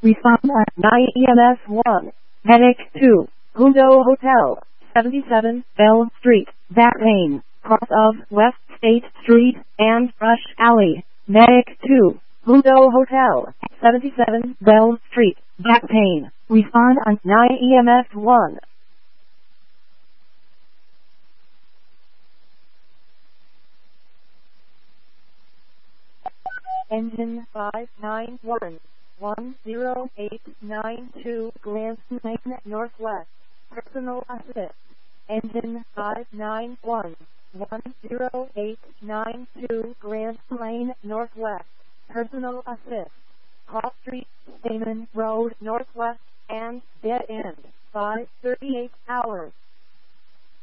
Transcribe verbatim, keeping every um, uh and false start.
Respond at nine E M S one. Medic two. Hundo Hotel, seventy-seven Bell Street, Back Lane, cross of West State Street and Rush Alley. Medic two. Hundo Hotel, seventy-seven Bell Street, Back Pane. Respond on nine E M S one. Engine five nine one, one zero eight nine two Grand Lane Northwest. Personal assist. Engine five nine one, one zero eight nine two Grand Lane Northwest. Personal assist. Cross Street, Stamen Road Northwest, and dead end. five thirty-eight hours.